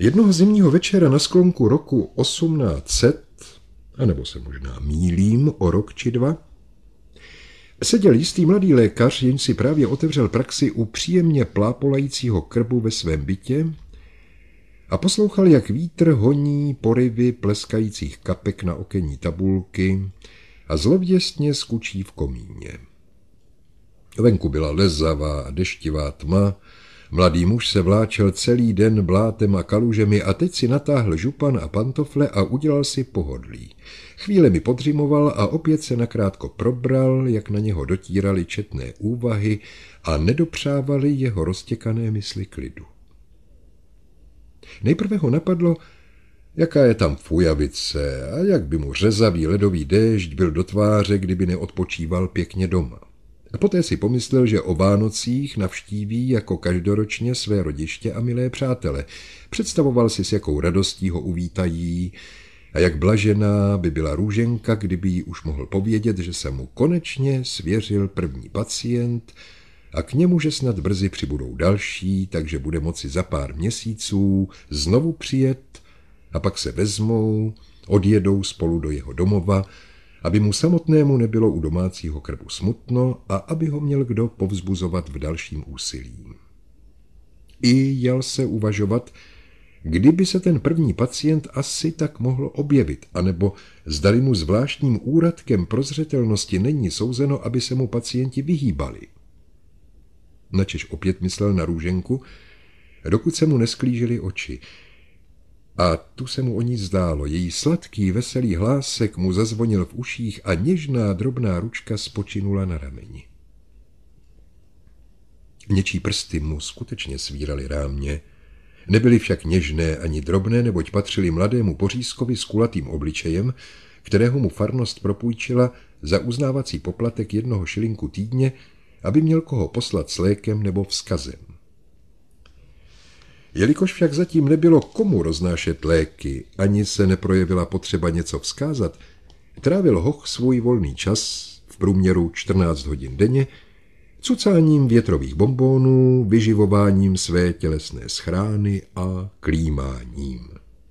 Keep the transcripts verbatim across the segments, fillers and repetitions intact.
Jednoho zimního večera na sklonku roku osmnáct set, anebo se možná mýlím o rok či dva, seděl jistý mladý lékař, jenž si právě otevřel praxi u příjemně plápolajícího krbu ve svém bytě a poslouchal, jak vítr honí porivy pleskajících kapek na okenní tabulky a zlověstně skučí v komíně. Venku byla lezavá a deštivá tma, mladý muž se vláčel celý den blátem a kalužemi a teď si natáhl župan a pantofle a udělal si pohodlí. Chvíle mi podřimoval a opět se nakrátko probral, jak na něho dotírali četné úvahy a nedopřávali jeho roztěkané mysli klidu. Nejprve ho napadlo, jaká je tam fujavice a jak by mu řezavý ledový déšť byl do tváře, kdyby neodpočíval pěkně doma. A poté si pomyslel, že o Vánocích navštíví jako každoročně své rodiště a milé přátele. Představoval si, s jakou radostí ho uvítají a jak blažená by byla Růženka, kdyby jí už mohl povědět, že se mu konečně svěřil první pacient a k němu, že snad brzy přibudou další, takže bude moci za pár měsíců znovu přijet a pak se vezmou, odjedou spolu do jeho domova, aby mu samotnému nebylo u domácího krbu smutno a aby ho měl kdo povzbuzovat v dalším úsilí. I jel se uvažovat, kdyby se ten první pacient asi tak mohl objevit, anebo zdali mu zvláštním úradkem prozřetelnosti není souzeno, aby se mu pacienti vyhýbali. Načež opět myslel na Růženku, dokud se mu nesklížily oči. A tu se mu o ní zdálo. Její sladký, veselý hlásek mu zazvonil v uších a něžná, drobná ručka spočinula na rameni. Něčí prsty mu skutečně svíraly rámě, nebyly však něžné ani drobné, neboť patřili mladému pořízkovi s kulatým obličejem, kterého mu farnost propůjčila za uznávací poplatek jednoho šilinku týdně, aby měl koho poslat s lékem nebo vzkazem. Jelikož však zatím nebylo komu roznášet léky, ani se neprojevila potřeba něco vzkázat, trávil Hoch svůj volný čas, v průměru čtrnáct hodin denně, cucáním větrových bonbónů, vyživováním své tělesné schrány a klímáním.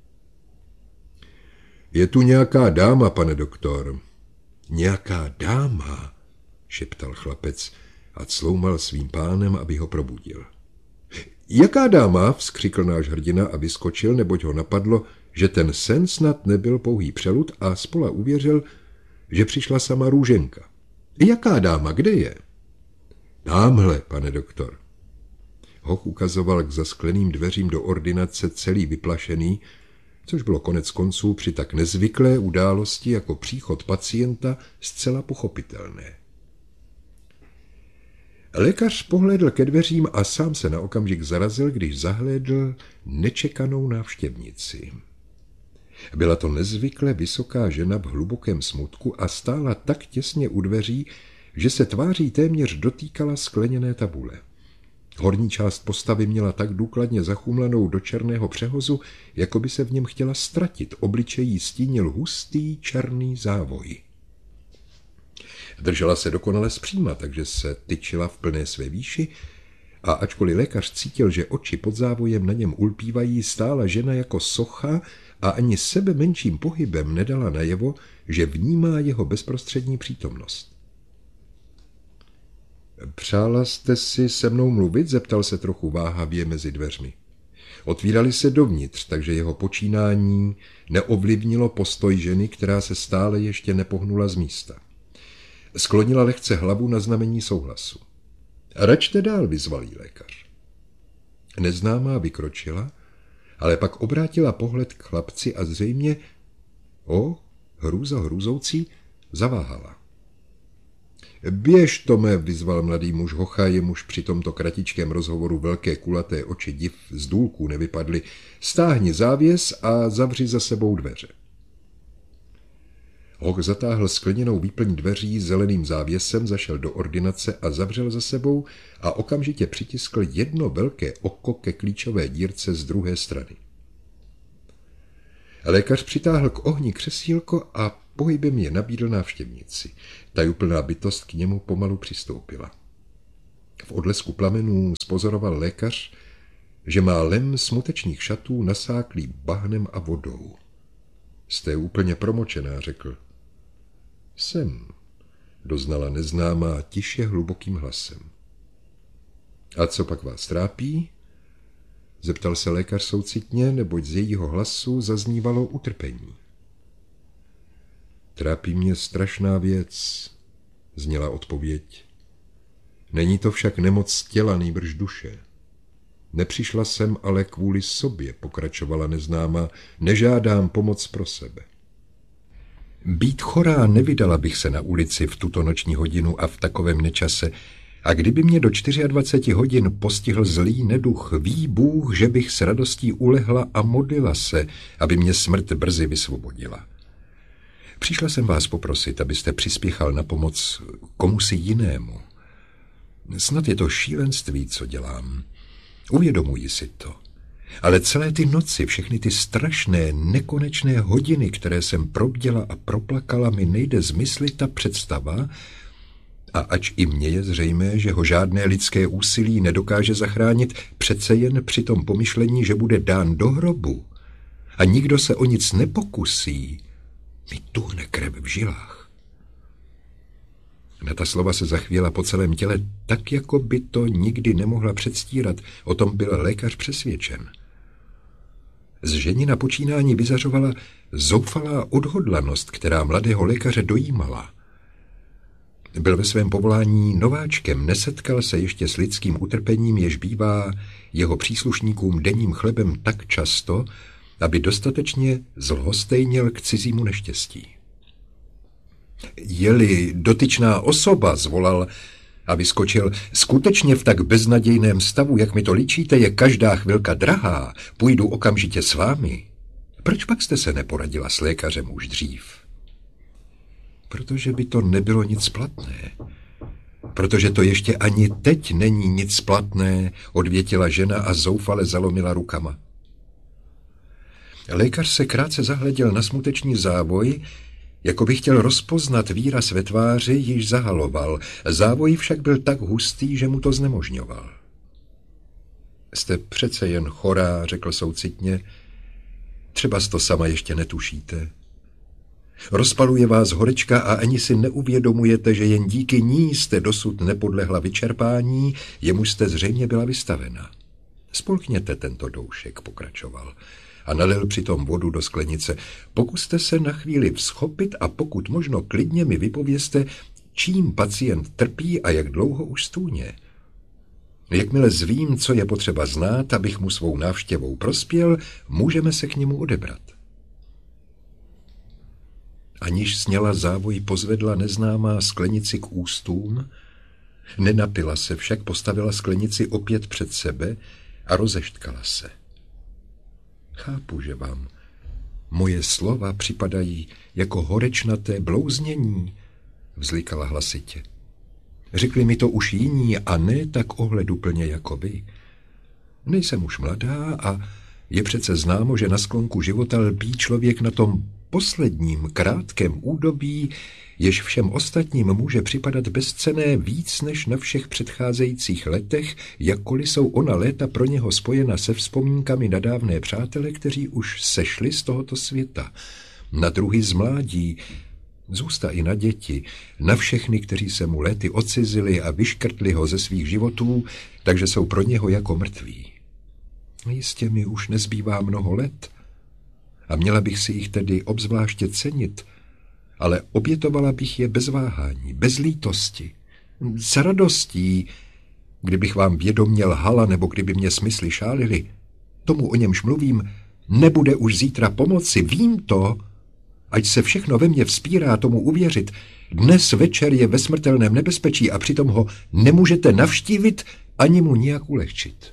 Je tu nějaká dáma, pane doktor. Nějaká dáma, šeptal chlapec a cloumal svým pánem, aby ho probudil. Jaká dáma, vzkřikl náš hrdina a vyskočil, neboť ho napadlo, že ten sen snad nebyl pouhý přelud a spola uvěřil, že přišla sama Růženka. Jaká dáma, kde je? Támhle, pane doktor. Hoch ukazoval k zaskleným dveřím do ordinace celý vyplašený, což bylo konec konců při tak nezvyklé události jako příchod pacienta zcela pochopitelné. Lékař pohlédl ke dveřím a sám se na okamžik zarazil, když zahlédl nečekanou návštěvnici. Byla to nezvykle vysoká žena v hlubokém smutku a stála tak těsně u dveří, že se tváří téměř dotýkala skleněné tabule. Horní část postavy měla tak důkladně zachumlanou do černého přehozu, jako by se v něm chtěla ztratit. Obličej jí stínil hustý černý závoj. Držela se dokonale zpříma, takže se tyčila v plné své výši a ačkoliv lékař cítil, že oči pod závojem na něm ulpívají, stála žena jako socha a ani sebe menším pohybem nedala najevo, že vnímá jeho bezprostřední přítomnost. Přála jste si se mnou mluvit? Zeptal se trochu váhavě mezi dveřmi. Otvírali se dovnitř, takže jeho počínání neovlivnilo postoj ženy, která se stále ještě nepohnula z místa. Sklonila lehce hlavu na znamení souhlasu. Račte dál, vyzval jí lékař. Neznámá vykročila, ale pak obrátila pohled k chlapci a zřejmě, o, hrůza hrůzoucí, zaváhala. Běž, Tome, vyzval mladý muž Hocha, jemuž při tomto kratičkém rozhovoru velké kulaté oči div z důlků nevypadly. Stáhni závěs a zavři za sebou dveře. Hoch zatáhl skleněnou výplň dveří zeleným závěsem, zašel do ordinace a zavřel za sebou a okamžitě přitiskl jedno velké oko ke klíčové dírce z druhé strany. Lékař přitáhl k ohni křesílko a pohybem je nabídl návštěvnici. Tajuplná bytost k němu pomalu přistoupila. V odlesku plamenů spozoroval lékař, že má lem smutečných šatů nasáklý bahnem a vodou. Jste úplně promočená, řekl. Jsem, doznala neznámá tiše hlubokým hlasem. A co pak vás trápí? Zeptal se lékař soucitně, neboť z jejího hlasu zaznívalo utrpení. Trápí mě strašná věc, zněla odpověď. Není to však nemoc těla, nýbrž duše. Nepřišla jsem ale kvůli sobě, pokračovala neznámá, nežádám pomoc pro sebe. Být chorá nevydala bych se na ulici v tuto noční hodinu a v takovém nečase, a kdyby mě do dvaceti čtyř hodin postihl zlý neduch, ví Bůh, že bych s radostí ulehla a modlila se, aby mě smrt brzy vysvobodila. Přišla jsem vás poprosit, abyste přispěchal na pomoc komusi jinému. Snad je to šílenství, co dělám. Uvědomuji si to. Ale celé ty noci, všechny ty strašné, nekonečné hodiny, které jsem probděla a proplakala, mi nejde zmyslit ta představa, a ač i mně je zřejmé, že ho žádné lidské úsilí nedokáže zachránit, přece jen při tom pomyšlení, že bude dán do hrobu a nikdo se o nic nepokusí, mi tuhne krev v žilách. Na ta slova se zachvěla po celém těle, tak jako by to nikdy nemohla předstírat, o tom byl lékař přesvědčen. Z ženina počínání vyzařovala zoufalá odhodlanost, která mladého lékaře dojímala. Byl ve svém povolání nováčkem, nesetkal se ještě s lidským utrpením, jež bývá jeho příslušníkům denním chlebem tak často, aby dostatečně zlhostejněl k cizímu neštěstí. Je-li dotyčná osoba, zvolal a vyskočil, skutečně v tak beznadějném stavu, jak mi to líčíte, je každá chvilka drahá, půjdu okamžitě s vámi. Proč pak jste se neporadila s lékařem už dřív? Protože by to nebylo nic platné. Protože to ještě ani teď není nic platné, odvětila žena a zoufale zalomila rukama. Lékař se krátce zahleděl na smuteční závoj, jako by chtěl rozpoznat výraz ve tváři, již zahaloval. Závoj však byl tak hustý, že mu to znemožňoval. Jste přece jen chorá, řekl soucitně. Třeba to sama ještě netušíte. Rozpaluje vás horečka a ani si neuvědomujete, že jen díky ní jste dosud nepodlehla vyčerpání, jemuž jste zřejmě byla vystavena. Spolkněte tento doušek, pokračoval, a nalil přitom vodu do sklenice. Pokuste se na chvíli vzchopit a pokud možno klidně mi vypovězte, čím pacient trpí a jak dlouho už stůně. Jakmile zvím, co je potřeba znát, abych mu svou návštěvou prospěl, můžeme se k němu odebrat. Aniž sněla závoj, pozvedla neznámá sklenici k ústům, nenapila se, však postavila sklenici opět před sebe a rozeštkala se. Chápu, že vám moje slova připadají jako horečnaté blouznění, vzlikala hlasitě. Řekli mi to už jiní a ne tak ohleduplně jako vy. Nejsem už mladá a je přece známo, že na sklonku života lpí člověk na tom posledním krátkém údobí, jež všem ostatním může připadat bezcenné víc než na všech předcházejících letech, jakkoliv jsou ona léta pro něho spojena se vzpomínkami na dávné přátele, kteří už sešli z tohoto světa, na druhy z mládí, zůsta i na děti, na všechny, kteří se mu léty odcizili a vyškrtli ho ze svých životů, takže jsou pro něho jako mrtví. Jistě mi už nezbývá mnoho let a měla bych si jich tedy obzvláště cenit, ale obětovala bych je bez váhání, bez lítosti, s radostí, kdybych vám vědomě lhala nebo kdyby mě smysly šálily. Tomu, o němž mluvím, nebude už zítra pomoci, vím to, ať se všechno ve mně vzpírá tomu uvěřit. Dnes večer je ve smrtelném nebezpečí a přitom ho nemůžete navštívit ani mu nijak ulehčit.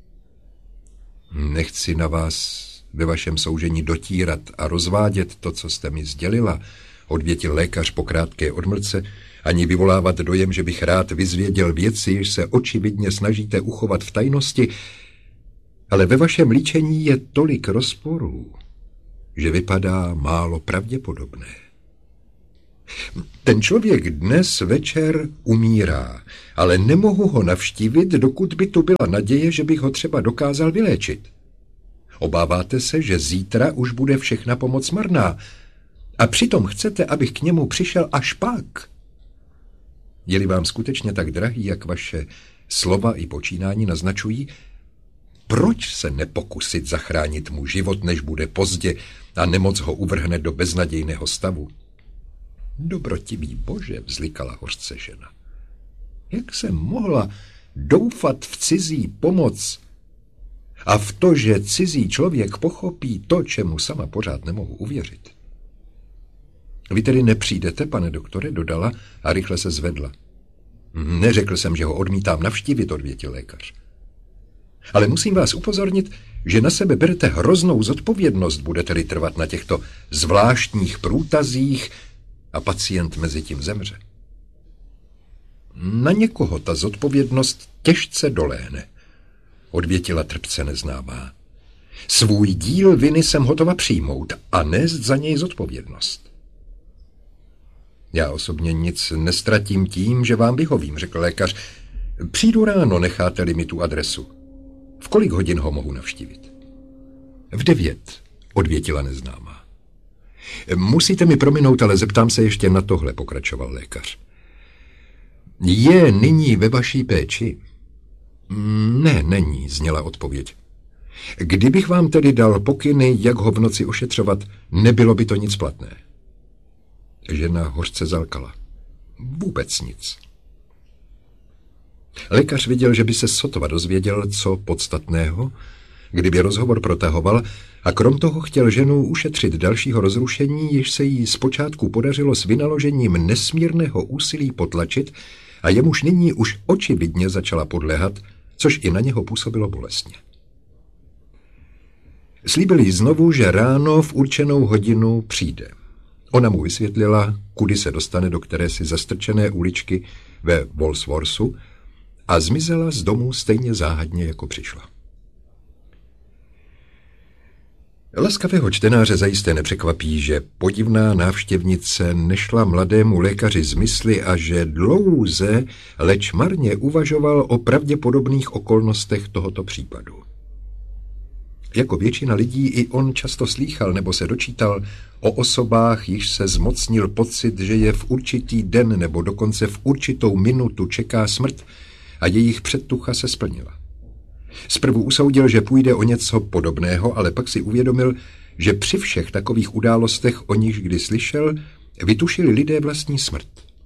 Nechci na vás ve vašem soužení dotírat a rozvádět to, co jste mi sdělila, odvětil lékař po krátké odmlce, ani vyvolávat dojem, že bych rád vyzvěděl věci, jež se očividně snažíte uchovat v tajnosti, ale ve vašem líčení je tolik rozporů, že vypadá málo pravděpodobné. Ten člověk dnes večer umírá, ale nemohu ho navštívit, dokud by tu byla naděje, že bych ho třeba dokázal vyléčit. Obáváte se, že zítra už bude všechna pomoc marná a přitom chcete, abych k němu přišel až pak. Je-li vám skutečně tak drahý, jak vaše slova i počínání naznačují, proč se nepokusit zachránit mu život, než bude pozdě a nemoc ho uvrhne do beznadějného stavu? Dobrotivý Bože, vzlikala hořce žena. Jak jsem mohla doufat v cizí pomoc a v to, že cizí člověk pochopí to, čemu sama pořád nemohu uvěřit? Vy tedy nepřijdete, pane doktore, dodala a rychle se zvedla. Neřekl jsem, že ho odmítám navštívit, odvětil lékař. Ale musím vás upozornit, že na sebe berete hroznou zodpovědnost, budete-li trvat na těchto zvláštních průtazích a pacient mezi tím zemře. Na někoho ta zodpovědnost těžce doléhne, odvětila trpce neznámá. Svůj díl viny jsem hotova přijmout a nést za něj zodpovědnost. Já osobně nic nestratím tím, že vám vyhovím, řekl lékař. Přijdu ráno, necháte-li mi tu adresu. V kolik hodin ho mohu navštívit? V devět, odvětila neznámá. Musíte mi prominout, ale zeptám se ještě na tohle, pokračoval lékař. Je nyní ve vaší péči? Ne, není, zněla odpověď. Kdybych vám tedy dal pokyny, jak ho v noci ošetřovat, nebylo by to nic platné. Žena hořce zalkala. Vůbec nic. Lékař viděl, že by se sotva dozvěděl, co podstatného, kdyby rozhovor protahoval, a krom toho chtěl ženu ušetřit dalšího rozrušení, jež se jí zpočátku podařilo s vynaložením nesmírného úsilí potlačit a jemuž nyní už očividně začala podléhat, což i na něho působilo bolestně. Slíbil jí znovu, že ráno v určenou hodinu přijde. Ona mu vysvětlila, kudy se dostane do kterési zastrčené uličky ve Walsworthu a zmizela z domu stejně záhadně, jako přišla. Laskavého čtenáře zajisté nepřekvapí, že podivná návštěvnice nešla mladému lékaři z mysli a že dlouze, leč marně uvažoval o pravděpodobných okolnostech tohoto případu. Jako většina lidí i on často slýchal nebo se dočítal o osobách, již se zmocnil pocit, že je v určitý den nebo dokonce v určitou minutu čeká smrt a jejich předtucha se splnila. Zprvu usoudil, že půjde o něco podobného, ale pak si uvědomil, že při všech takových událostech, o nichž kdy slyšel, vytušili lidé vlastní smrt.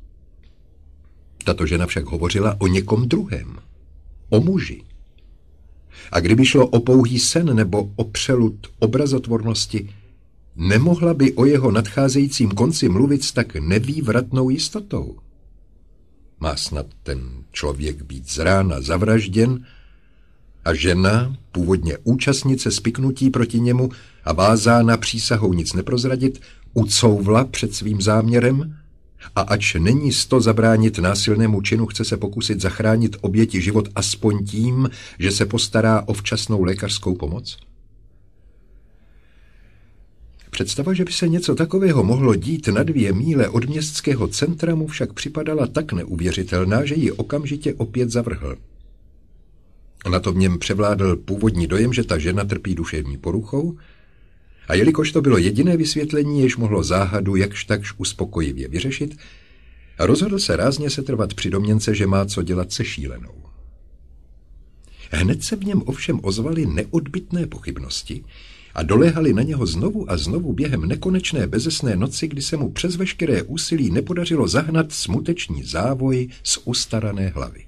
Tato žena však hovořila o někom druhém, o muži. A kdyby šlo o pouhý sen nebo o přelud obrazotvornosti, nemohla by o jeho nadcházejícím konci mluvit s tak nevývratnou jistotou. Má snad ten člověk být z rána zavražděn a žena, původně účastnice spiknutí proti němu a vázána přísahou nic neprozradit, ucouvla před svým záměrem a ač není sto zabránit násilnému činu, chce se pokusit zachránit oběti život aspoň tím, že se postará o včasnou lékařskou pomoc? Představa, že by se něco takového mohlo dít na dvě míle od městského centra, mu však připadala tak neuvěřitelná, že ji okamžitě opět zavrhl. Na to v něm převládl původní dojem, že ta žena trpí duševní poruchou, a jelikož to bylo jediné vysvětlení, jež mohlo záhadu jakž takž uspokojivě vyřešit, rozhodl se rázně setrvat při domněnce, že má co dělat se šílenou. Hned se v něm ovšem ozvaly neodbytné pochybnosti a doléhaly na něho znovu a znovu během nekonečné bezesné noci, kdy se mu přes veškeré úsilí nepodařilo zahnat smuteční závoj z ustarané hlavy.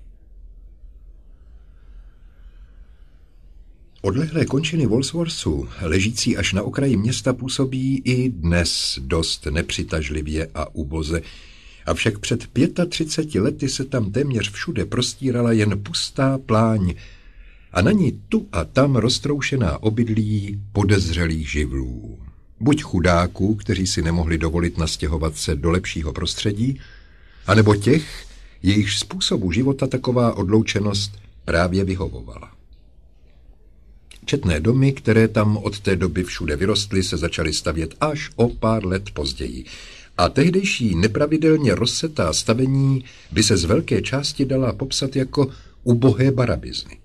Odlehlé končiny Walsworthu, ležící až na okraji města, působí i dnes dost nepřitažlivě a uboze, avšak před třiceti lety se tam téměř všude prostírala jen pustá pláň a na ní tu a tam roztroušená obydlí podezřelých živlů. Buď chudáků, kteří si nemohli dovolit nastěhovat se do lepšího prostředí, anebo těch, jejichž způsobu života taková odloučenost právě vyhovovala. Četné domy, které tam od té doby všude vyrostly, se začaly stavět až o pár let později. a tehdejší nepravidelně rozsetá stavení by se z velké části dala popsat jako ubohé barabizny.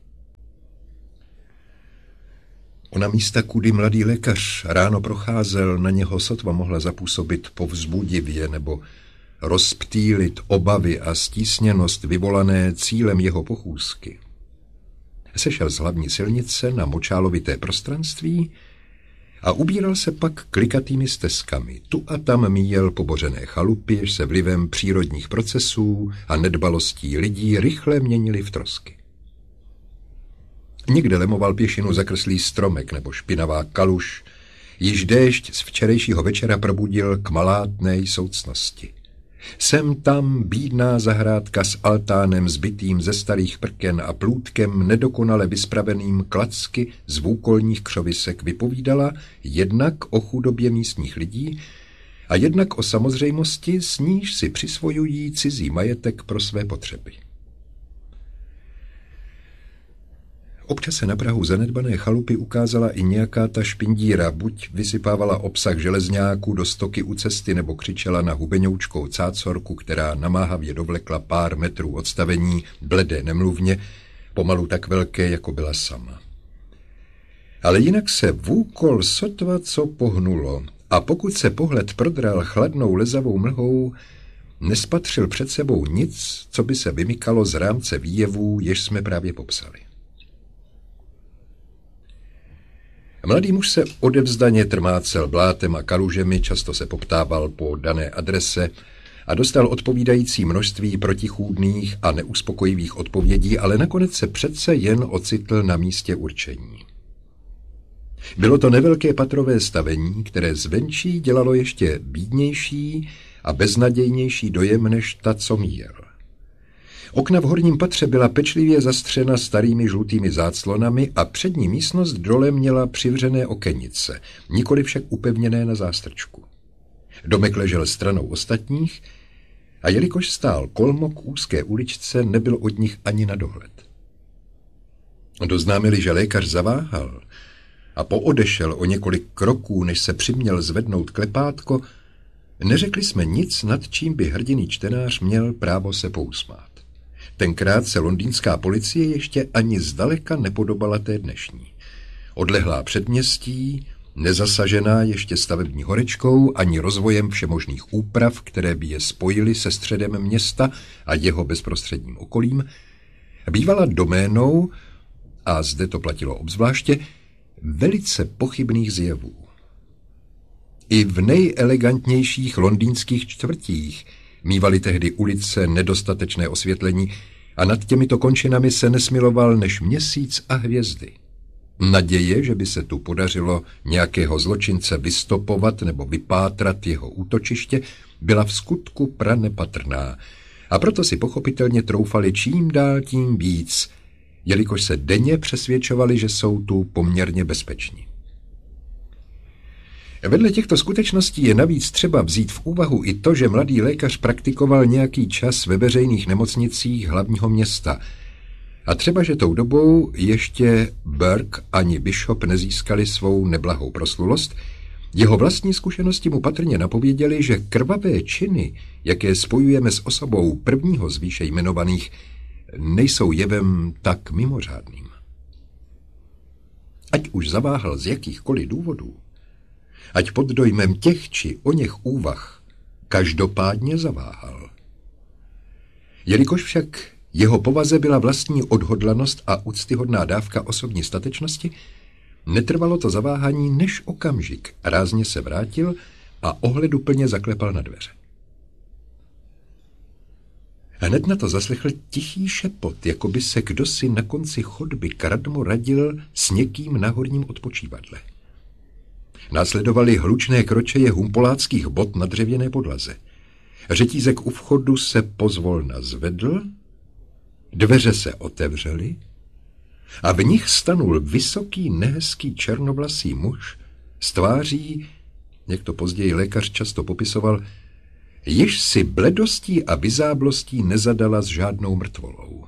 Ona místa, kudy mladý lékař ráno procházel, na něho sotva mohla zapůsobit povzbudivě nebo rozptýlit obavy a stísněnost vyvolané cílem jeho pochůzky. Sešel z hlavní silnice na močálovité prostranství a ubíral se pak klikatými stezkami. Tu a tam míjel pobořené chalupy, jež se vlivem přírodních procesů a nedbalostí lidí rychle měnily v trosky. Někde lemoval pěšinu zakrslý stromek nebo špinavá kaluž, již déšť z včerejšího večera probudil k malátné soucnosti. Sem tam bídná zahrádka s altánem zbytým ze starých prken a plůtkem nedokonale vyspraveným klacky z vůkolních křovisek vypovídala jednak o chudobě místních lidí a jednak o samozřejmosti, s níž si přisvojují cizí majetek pro své potřeby. Občas se na prahu zanedbané chalupy ukázala i nějaká ta špindíra, buď vysypávala obsah železňáků do stoky u cesty, nebo křičela na hubeňoučkou cácorku, která namáhavě dovlekla pár metrů odstavení, bledé nemluvně, pomalu tak velké, jako byla sama. Ale jinak se vůkol sotva co pohnulo, a pokud se pohled prodral chladnou lezavou mlhou, nespatřil před sebou nic, co by se vymykalo z rámce výjevů, jež jsme právě popsali. Mladý muž se odevzdaně trmácel blátem a kalužemi, často se poptával po dané adrese a dostal odpovídající množství protichůdných a neuspokojivých odpovědí, ale nakonec se přece jen ocitl na místě určení. Bylo to nevelké patrové stavení, které zvenčí dělalo ještě bídnější a beznadějnější dojem než ta, co míjel. Okna v horním patře byla pečlivě zastřena starými žlutými záclonami a přední místnost dole měla přivřené okenice, nikoli však upevněné na zástrčku. Domek ležel stranou ostatních a jelikož stál kolmo k úzké uličce, nebyl od nich ani na dohled. Doznámili, že lékař zaváhal a poodešel o několik kroků, než se přiměl zvednout klepátko, neřekli jsme nic, nad čím by hrdinný čtenář měl právo se pousmát. Tenkrát se londýnská policie ještě ani zdaleka nepodobala té dnešní. Odlehlá předměstí, nezasažená ještě stavební horečkou ani rozvojem všemožných úprav, které by je spojily se středem města a jeho bezprostředním okolím, bývala doménou, a zde to platilo obzvláště, velice pochybných zjevů. I v nejelegantnějších londýnských čtvrtích mívaly tehdy ulice nedostatečné osvětlení a nad těmito končinami se nesmiloval než měsíc a hvězdy. Naděje, že by se tu podařilo nějakého zločince vystopovat nebo vypátrat jeho útočiště, byla v skutku pranepatrná a proto si pochopitelně troufali čím dál tím víc, jelikož se denně přesvědčovali, že jsou tu poměrně bezpeční. Vedle těchto skutečností je navíc třeba vzít v úvahu i to, že mladý lékař praktikoval nějaký čas ve veřejných nemocnicích hlavního města. A třeba, že tou dobou ještě Burke ani Bishop nezískali svou neblahou proslulost, jeho vlastní zkušenosti mu patrně napověděly, že krvavé činy, jaké spojujeme s osobou prvního z výše jmenovaných, nejsou jevem tak mimořádným. Ať už zaváhal z jakýchkoliv důvodů, ať pod dojmem těch či oněch úvah, každopádně zaváhal. Jelikož však jeho povaze byla vlastní odhodlanost a úctyhodná dávka osobní statečnosti, netrvalo to zaváhání než okamžik, rázně se vrátil a ohleduplně zaklepal na dveře. Hned na to zaslechl tichý šepot, jako by se kdosi na konci chodby kradmo radil s někým na horním odpočívadle. Následovaly hlučné kročeje humpoláckých bot na dřevěné podlaze. Řetízek u vchodu se pozvolna zvedl, dveře se otevřely a v nich stanul vysoký, nehezký černovlasý muž s tváří, jak to později lékař často popisoval, již si bledostí a vyzáblostí nezadala s žádnou mrtvolou.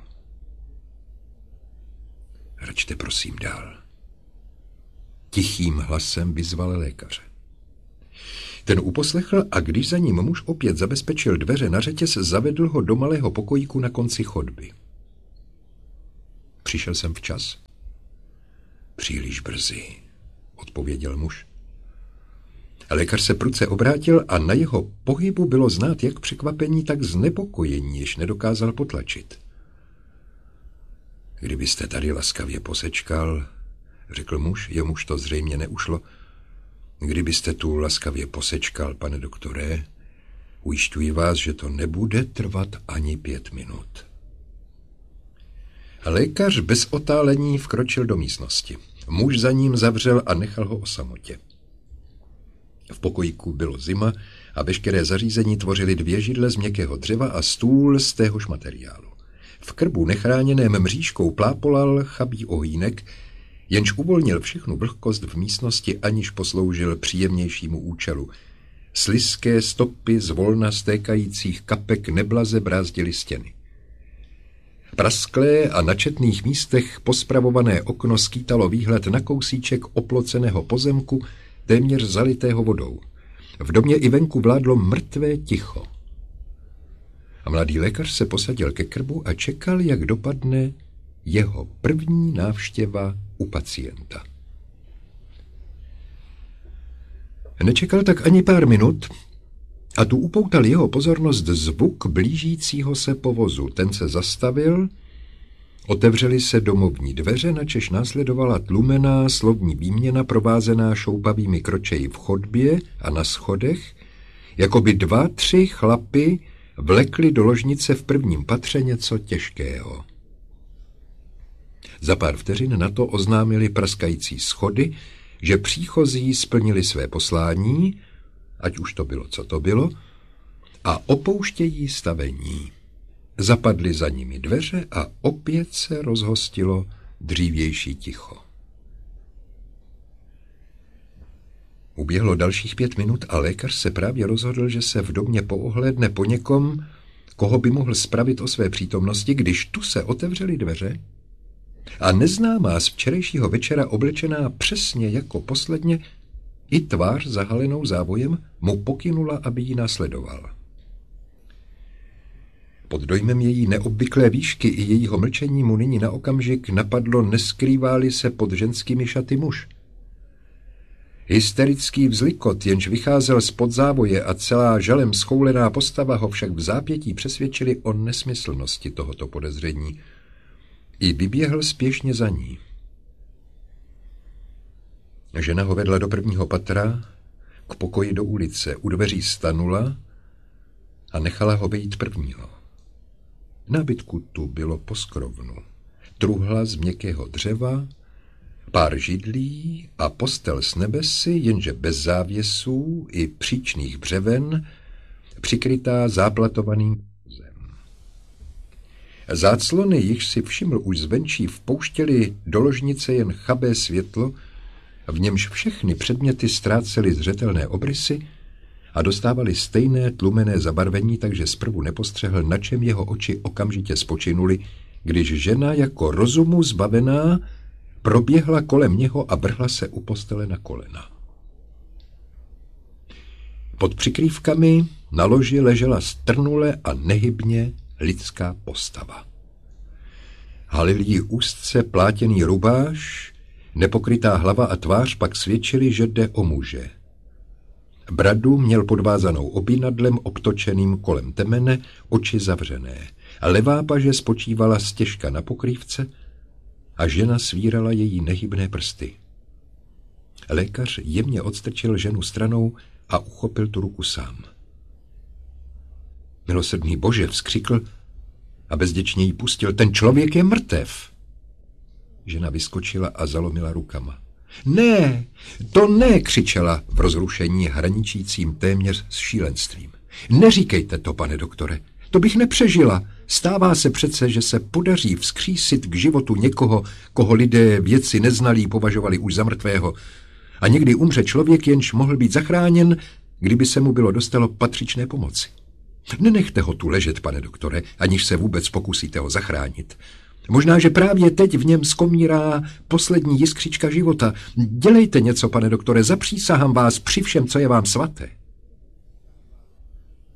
Račte prosím dál. Tichým hlasem vyzval lékaře. Ten uposlechl a když za ním muž opět zabezpečil dveře na řetěz, zavedl ho do malého pokojíku na konci chodby. Přišel jsem včas? Příliš brzy, odpověděl muž. Lékař se prudce obrátil a na jeho pohybu bylo znát jak překvapení, tak znepokojení, jež nedokázal potlačit. Kdybyste tady laskavě posečkal, řekl muž, jemuž to zřejmě neušlo, kdybyste tu laskavě posečkal, pane doktore, ujišťuji vás, že to nebude trvat ani pět minut. Lékař bez otálení vkročil do místnosti. Muž za ním zavřel a nechal ho o samotě. V pokojíku bylo zima a veškeré zařízení tvořily dvě židle z měkkého dřeva a stůl z téhož materiálu. V krbu nechráněném mřížkou plápolal chabý ohýnek, jenž uvolnil všechnu vlhkost v místnosti, aniž posloužil příjemnějšímu účelu. Slizké stopy z volna stékajících kapek neblaze brázdily stěny. Prasklé a na četných místech pospravované okno skýtalo výhled na kousíček oploceného pozemku, téměř zalitého vodou. V domě i venku vládlo mrtvé ticho. A mladý lékař se posadil ke krbu a čekal, jak dopadne jeho první návštěva u pacienta. Nečekal tak ani pár minut a tu upoutal jeho pozornost zvuk blížícího se povozu. Ten se zastavil, otevřely se domovní dveře, načež následovala tlumená slovní výměna provázená šoupavými kročeji v chodbě a na schodech, jako by dva, tři chlapy vlekli do ložnice v prvním patře něco těžkého. Za pár vteřin na to oznámili praskající schody, že příchozí splnili své poslání, ať už to bylo, co to bylo, a opouštějí stavení. Zapadly za nimi dveře a opět se rozhostilo dřívější ticho. Uběhlo dalších pět minut a lékař se právě rozhodl, že se v domě poohlédne po někom, koho by mohl spravit o své přítomnosti, když tu se otevřely dveře a neznámá z včerejšího večera oblečená přesně jako posledně i tvář zahalenou závojem mu pokynula, aby ji následoval. Pod dojmem její neobvyklé výšky i jejího mlčení mu nyní na okamžik napadlo, neskrývá-li se pod ženskými šaty muž. Hysterický vzlikot, jenž vycházel spod závoje, a celá žalem schoulená postava ho však v zápětí přesvědčili o nesmyslnosti tohoto podezření. I vyběhl spěšně za ní. Žena ho vedla do prvního patra, k pokoji do ulice, u dveří stanula a nechala ho vejít prvního. Nábytku tu bylo poskrovnu. Truhla z měkkého dřeva, pár židlí a postel s nebesy, jenže bez závěsů i příčných břeven, přikrytá záplatovaným zem. Záclony, jichž si všiml už zvenčí, vpouštěly do ložnice jen chabé světlo, v němž všechny předměty ztrácely zřetelné obrysy a dostávaly stejné tlumené zabarvení, takže zprvu nepostřehl, na čem jeho oči okamžitě spočinuly, když žena jako rozumu zbavená proběhla kolem něho a vrhla se u postele na kolena. Pod přikrývkami na loži ležela strnule a nehybně lidská postava. Halil jí úzce plátěný rubáš, nepokrytá hlava a tvář pak svědčili, že jde o muže. Bradu měl podvázanou obínadlem obtočeným kolem temene, oči zavřené. Levá paže spočívala stěžka na pokrývce a žena svírala její nehybné prsty. Lékař jemně odstrčil ženu stranou a uchopil tu ruku sám. Milosrdný Bože, vzkřikl a bezděčně jí pustil, ten člověk je mrtev. Žena vyskočila a zalomila rukama. Ne, to ne, křičela v rozrušení hraničícím téměř s šílenstvím. Neříkejte to, pane doktore, to bych nepřežila. Stává se přece, že se podaří vzkřísit k životu někoho, koho lidé věci neznalí považovali už za mrtvého. A někdy umře člověk, jenž mohl být zachráněn, kdyby se mu bylo dostalo patřičné pomoci. Nenechte ho tu ležet, pane doktore, aniž se vůbec pokusíte ho zachránit. Možná, že právě teď v něm skomírá poslední jiskřička života. Dělejte něco, pane doktore, zapřísahám vás při všem, co je vám svaté.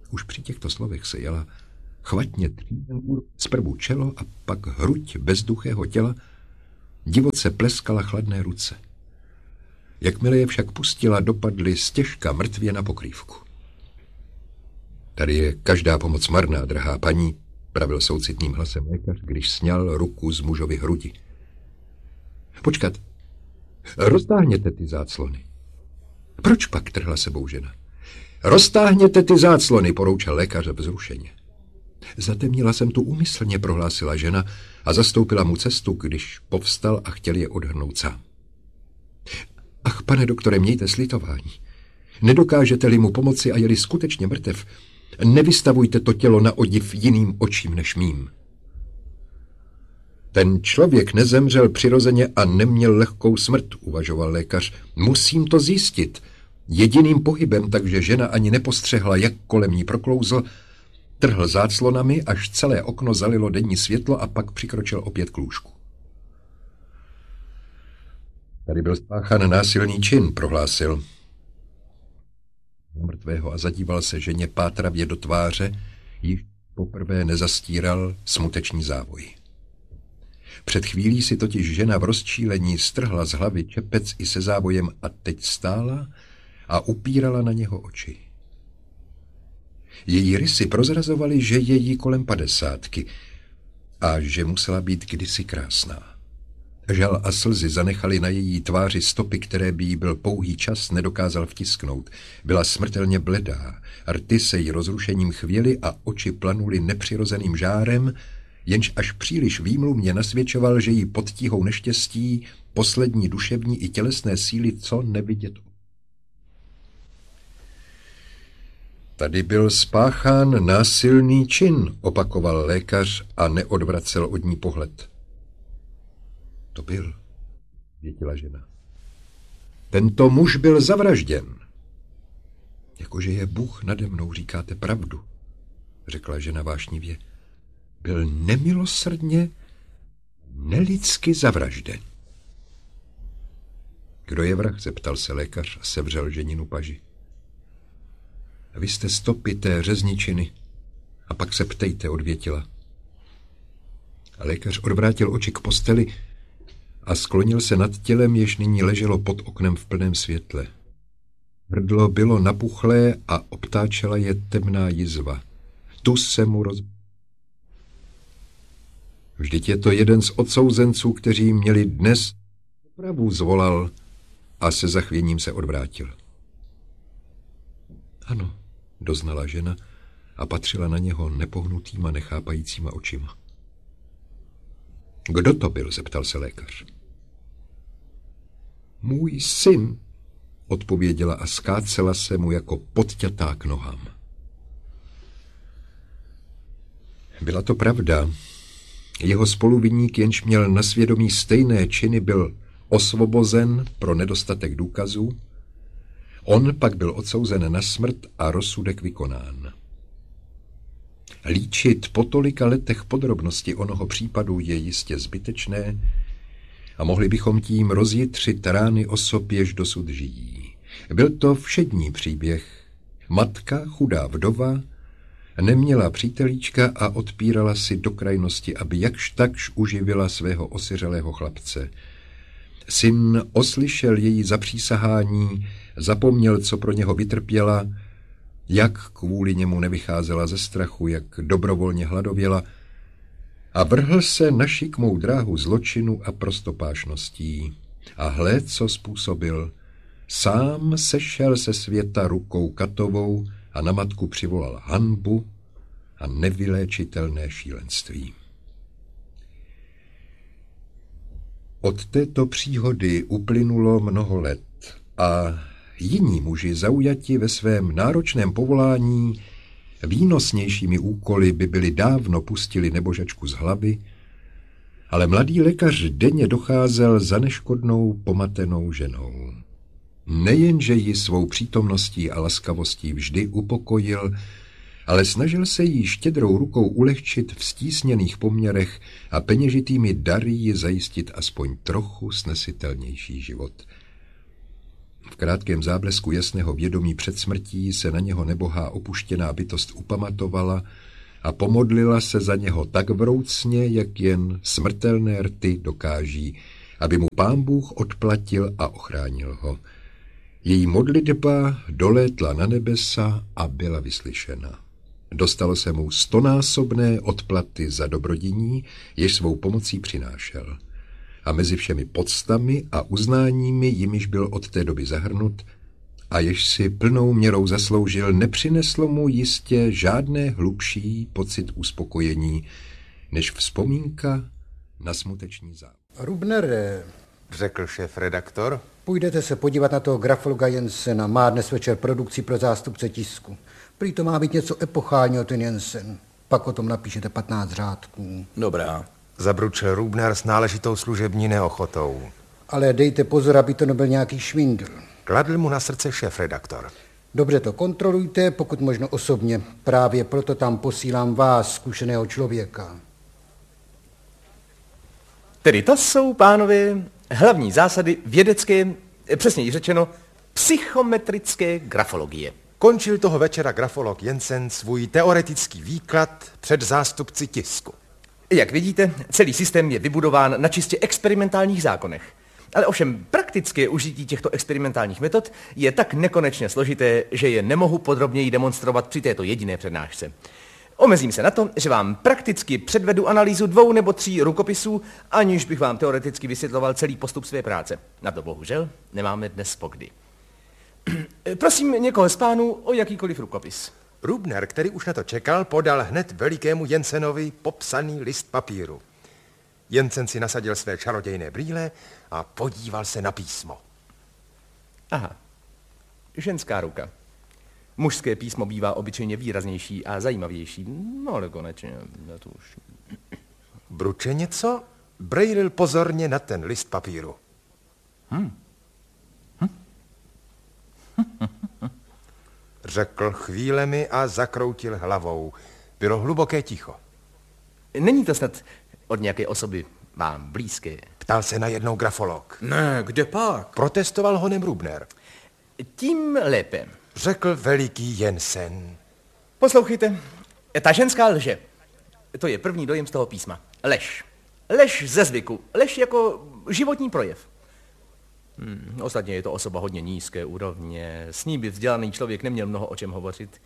Už při těchto slovech se jela chvatně tříden zprvu čelo a pak hruď bezduchého těla, divoce pleskala chladné ruce. Jakmile je však pustila, dopadly stěžka mrtvě na pokrývku. Tady je každá pomoc marná, drahá paní, pravil soucitným hlasem lékař, když sňal ruku z mužovy hrudi. Počkat, roztáhněte ty záclony. Proč pak, trhla sebou žena? Roztáhněte ty záclony, poroučel lékař vzrušeně. Zatemnila jsem tu úmyslně, prohlásila žena a zastoupila mu cestu, když povstal a chtěl je odhrnout sám. Ach, pane doktore, mějte slitování. Nedokážete-li mu pomoci a je-li skutečně mrtev, nevystavujte to tělo na odiv jiným očím než mým. Ten člověk nezemřel přirozeně a neměl lehkou smrt, uvažoval lékař. Musím to zjistit. Jediným pohybem, takže žena ani nepostřehla, jak kolem ní proklouzl, trhl záclonami, až celé okno zalilo denní světlo a pak přikročil opět k lůžku. Tady byl spáchán násilný čin, prohlásil na mrtvého a zadíval se ženě pátravě do tváře, již poprvé nezastíral smuteční závoj. Před chvílí si totiž žena v rozčílení strhla z hlavy čepec i se závojem a teď stála a upírala na něho oči. Její rysy prozrazovaly, že je jí kolem padesátky a že musela být kdysi krásná. Žal a slzy zanechaly na její tváři stopy, které by jí byl pouhý čas nedokázal vtisknout. Byla smrtelně bledá, rty se jí rozrušením chvěly a oči planuly nepřirozeným žárem, jenž až příliš výmluvně nasvědčoval, že jí pod tíhou neštěstí poslední duševní i tělesné síly co nevidět. Tady byl spáchán násilný čin, opakoval lékař a neodvracel od ní pohled. To byl, větila žena. Tento muž byl zavražděn. Jakože je Bůh nade mnou, říkáte pravdu, řekla žena vášnivě. Byl nemilosrdně, nelidsky zavražděn. Kdo je vrah, zeptal se lékař a sevřel ženinu paži. Vy jste stopy té řezničiny a pak se ptejte, odvětila. A lékař odvrátil oči k posteli a sklonil se nad tělem, jež nyní leželo pod oknem v plném světle. Hrdlo bylo napuchlé a obtáčela je temná jizva. Tu se mu roz... Vždyť je to jeden z odsouzenců, kteří měli dnes opravu, zvolal a se zachvěním se odvrátil. Ano, doznala žena a patřila na něho nepohnutýma, nechápajícíma očima. Kdo to byl, zeptal se lékař. Můj syn, odpověděla a skácela se mu jako podťatá k nohám. Byla to pravda. Jeho spoluviník, jenž měl na svědomí stejné činy, byl osvobozen pro nedostatek důkazů. On pak byl odsouzen na smrt a rozsudek vykonán. Líčit po tolika letech podrobnosti onoho případu je jistě zbytečné a mohli bychom tím rozjitřit rány osob, jež dosud žijí. Byl to všední příběh. Matka, chudá vdova, neměla přítelíčka a odpírala si do krajnosti, aby jakž takž uživila svého osiřelého chlapce. Syn oslyšel její zapřísahání, zapomněl, co pro něho vytrpěla, jak kvůli němu nevycházela ze strachu, jak dobrovolně hladověla, a vrhl se na šikmou dráhu zločinu a prostopášností. A hle, co způsobil. Sám sešel se světa rukou katovou a na matku přivolal hanbu a nevyléčitelné šílenství. Od této příhody uplynulo mnoho let a jiní muži zaujati ve svém náročném povolání výnosnějšími úkoly by byli dávno pustili nebožačku z hlavy, ale mladý lékař denně docházel za neškodnou pomatenou ženou. Nejenže ji svou přítomností a laskavostí vždy upokojil, ale snažil se jí štědrou rukou ulehčit v stísněných poměrech a peněžitými dary ji zajistit aspoň trochu snesitelnější život. V krátkém záblesku jasného vědomí před smrtí se na něho nebohá opuštěná bytost upamatovala a pomodlila se za něho tak vroucně, jak jen smrtelné rty dokáží, aby mu Pán Bůh odplatil a ochránil ho. Její modlitba dolétla na nebesa a byla vyslyšena. Dostalo se mu stonásobné odplaty za dobrodiní, jež svou pomocí přinášel. A mezi všemi poctami a uznáními, jimiž byl od té doby zahrnut, a jež si plnou měrou zasloužil, nepřineslo mu jistě žádné hlubší pocit uspokojení, než vzpomínka na smuteční zápas. Rubnere, řekl šéf-redaktor, půjdete se podívat na toho grafologa Jensena, má dnes večer produkci pro zástupce tisku. Prý to má být něco epochálního, ten Jensen. Pak o tom napíšete patnáct řádků. Dobrá. Zabručil Rubner s náležitou služební neochotou. Ale dejte pozor, aby to nebyl nějaký švindl. Kladl mu na srdce šéf-redaktor. Dobře to kontrolujte, pokud možno osobně. Právě proto tam posílám vás, zkušeného člověka. Tedy to jsou, pánové, hlavní zásady vědecké, přesněji řečeno, psychometrické grafologie. Končil toho večera grafolog Jensen svůj teoretický výklad před zástupci tisku. Jak vidíte, celý systém je vybudován na čistě experimentálních zákonech. Ale ovšem praktické užití těchto experimentálních metod je tak nekonečně složité, že je nemohu podrobněji demonstrovat při této jediné přednášce. Omezím se na to, že vám prakticky předvedu analýzu dvou nebo tří rukopisů, aniž bych vám teoreticky vysvětloval celý postup své práce. Na to bohužel nemáme dnes pokdy. Prosím někoho z pánů o jakýkoliv rukopis. Rubner, který už na to čekal, podal hned velikému Jensenovi popsaný list papíru. Jensen si nasadil své čarodějné brýle a podíval se na písmo. Aha, ženská ruka. Mužské písmo bývá obyčejně výraznější a zajímavější. No ale konečně, to už... Bruče něco brejlil pozorně na ten list papíru. Hmm. Řekl chvílemi a zakroutil hlavou. Bylo hluboké ticho. Není to snad od nějaké osoby vám blízké? Ptal se najednou grafolog. Ne, kde pak? Protestoval honem Rubner. Tím lépe. Řekl veliký Jensen. Poslouchejte, ta ženská lže. To je první dojem z toho písma. Lež. Lež ze zvyku. Lež jako životní projev. Hmm, ostatně je to osoba hodně nízké úrovně. S ní by vzdělaný člověk neměl mnoho o čem hovořit.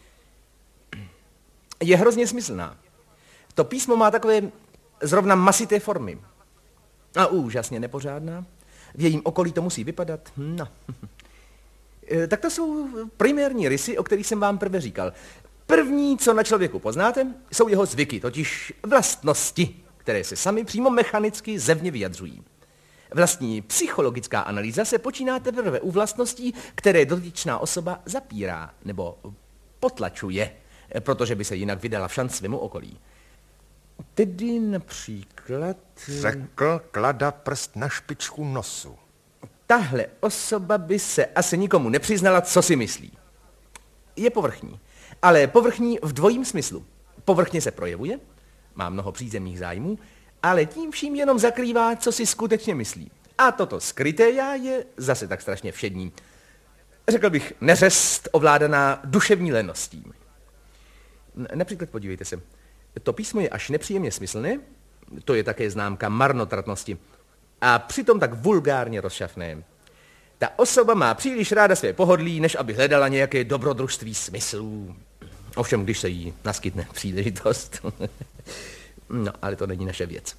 Je hrozně smyslná. To písmo má takové zrovna masité formy. A úžasně nepořádná. V jejím okolí to musí vypadat. No. Tak to jsou primární rysy, o kterých jsem vám prvé říkal. První, co na člověku poznáte, jsou jeho zvyky, totiž vlastnosti, které se sami přímo mechanicky zevně vyjadřují. Vlastní psychologická analýza se počíná teprve u vlastností, které dotyčná osoba zapírá nebo potlačuje, protože by se jinak vydala v šanc svému okolí. Tedy například... Řekl, klada prst na špičku nosu. Tahle osoba by se asi nikomu nepřiznala, co si myslí. Je povrchní, ale povrchní v dvojím smyslu. Povrchně se projevuje, má mnoho přízemních zájmů, ale tím vším jenom zakrývá, co si skutečně myslí. A toto skryté já je zase tak strašně všední. Řekl bych neřest ovládaná duševní leností. Například podívejte se, to písmo je až nepříjemně smyslné, to je také známka marnotratnosti, a přitom tak vulgárně rozšafné. Ta osoba má příliš ráda své pohodlí, než aby hledala nějaké dobrodružství smyslů. Ovšem, když se jí naskytne příležitost. No, ale to není naše věc.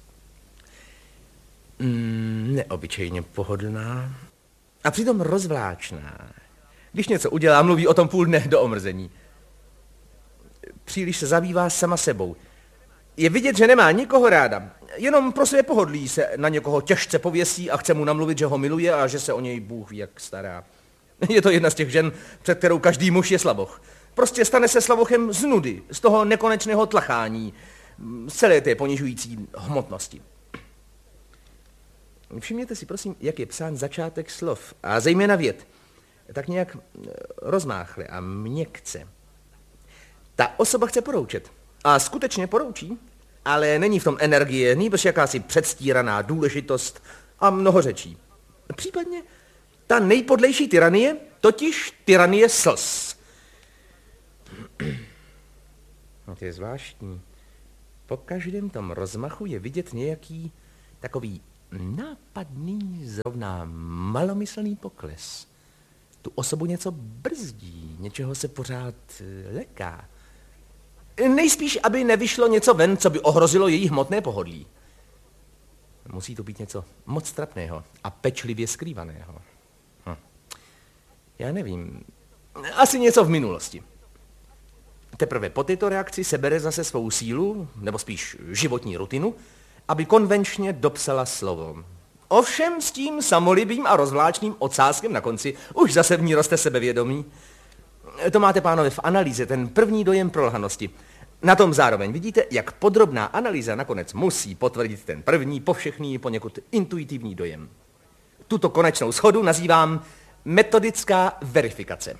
Mm, neobyčejně pohodlná a přitom rozvláčná. Když něco udělá, mluví o tom půl dne do omrzení. Příliš se zabývá sama sebou. Je vidět, že nemá nikoho ráda. Jenom pro své pohodlí se na někoho těžce pověsí a chce mu namluvit, že ho miluje a že se o něj Bůh ví, jak stará. Je to jedna z těch žen, před kterou každý muž je slaboch. Prostě stane se slavochem z nudy, z toho nekonečného tlachání, z celé té ponižující hmotnosti. Všimněte si, prosím, jak je psán začátek slov, a zejména vět. Tak nějak rozmáchle a měkce. Ta osoba chce poroučet. A skutečně poroučí, ale není v tom energie, nýbrž jakási předstíraná důležitost a mnoho řečí. Případně ta nejpodlejší tyranie, totiž tyranie slz. No to je zvláštní. Po každém tom rozmachu je vidět nějaký takový nápadný, zrovna malomyslný pokles. Tu osobu něco brzdí, něčeho se pořád leká. Nejspíš, aby nevyšlo něco ven, co by ohrozilo její hmotné pohodlí. Musí to být něco moc trapného a pečlivě skrývaného. Hm. Já nevím, asi něco v minulosti. Teprve po této reakci se bere zase svou sílu, nebo spíš životní rutinu, aby konvenčně dopsala slovo. Ovšem s tím samolibým a rozvláčným odsázkem na konci už zase v ní roste sebevědomí. To máte, pánové, v analýze, ten první dojem prolhanosti. Na tom zároveň vidíte, jak podrobná analýza nakonec musí potvrdit ten první, povšechný, poněkud intuitivní dojem. Tuto konečnou shodu nazývám metodická verifikace.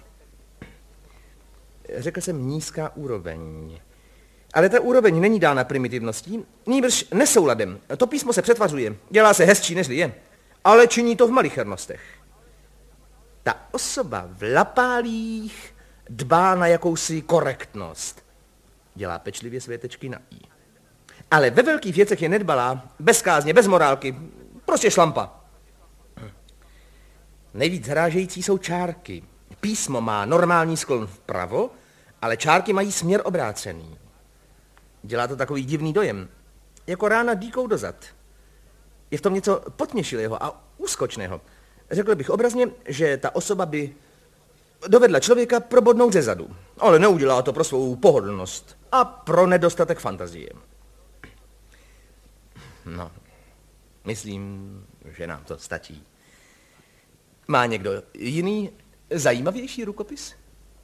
Řekl jsem nízká úroveň. Ale ta úroveň není dána primitivností, nýbrž nesouladem. To písmo se přetvařuje, dělá se hezčí, než je, ale činí to v malichernostech. Ta osoba v lapálích dbá na jakousi korektnost. Dělá pečlivě své tečky na i. Ale ve velkých věcech je nedbalá, bez kázně, bez morálky, prostě šlampa. Nejvíc zarážející jsou čárky. Písmo má normální sklon vpravo, ale čárky mají směr obrácený. Dělá to takový divný dojem, jako rána dýkou dozad. Je v tom něco potměšilého a úskočného. Řekl bych obrazně, že ta osoba by dovedla člověka probodnout ze zadu, ale neudělá to pro svou pohodlnost a pro nedostatek fantazie. No, myslím, že nám to stačí. Má někdo jiný, zajímavější rukopis?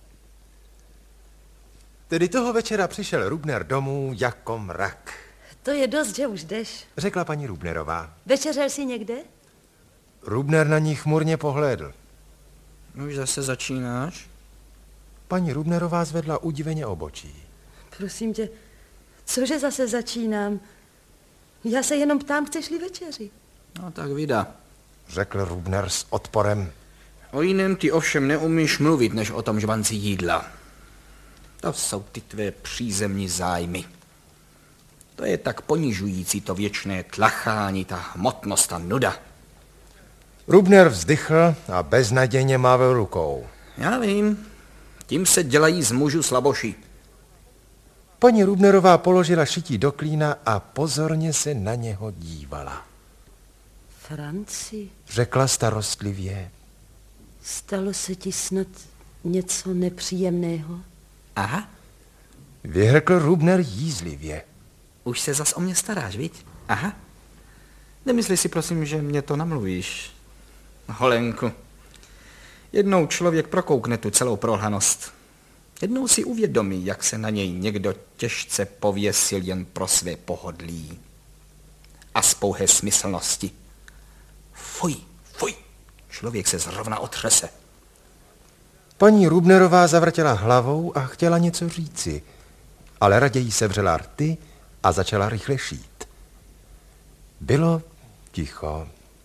Tedy toho večera přišel Rubner domů jako mrak. To je dost, že už jdeš. Řekla paní Rubnerová. Večeřel jsi někde? Rubner na ní chmurně pohlédl. Už zase začínáš? Paní Rubnerová zvedla udiveně obočí. Prosím tě, cože zase začínám? Já se jenom ptám, chceš-li večeři? No tak vida. Řekl Rubner s odporem. O jiném ty ovšem neumíš mluvit, než o tom žvanci jídla. To jsou ty tvé přízemní zájmy. To je tak ponižující to věčné tlachání, ta hmotnost a nuda. Rubner vzdychl a beznadějně mával rukou. Já vím, tím se dělají z mužů slaboši. Paní Rubnerová položila šití do klína a pozorně se na něho dívala. Franci, Řekla starostlivě. stalo se ti snad něco nepříjemného? Aha, Vyhrkl Rubner jízlivě. už se zas o mě staráš, viď? Aha. Nemysli si, prosím, že mě to namluvíš. Holenku, jednou člověk prokoukne tu celou prolhanost. Jednou si uvědomí, jak se na něj někdo těžce pověsil jen pro své pohodlí a z pouhé smyslnosti. Fuj, fuj, člověk se zrovna otřese. Paní Rubnerová zavrtěla hlavou a chtěla něco říci, ale raději sevřela rty a začala rychle šít. Bylo ticho.